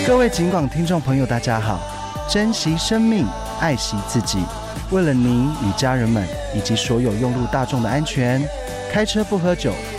各位警广听众朋友，大家好！珍惜生命，爱惜自己。为了您与家人们以及所有用路大众的安全，开车不喝酒，